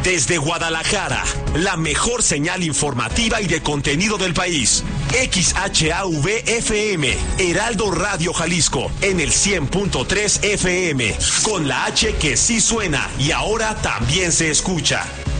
Desde Guadalajara, la mejor señal informativa y de contenido del país. XHAV-FM, Heraldo Radio Jalisco, en el 100.3 FM, con la H que sí suena y ahora también se escucha.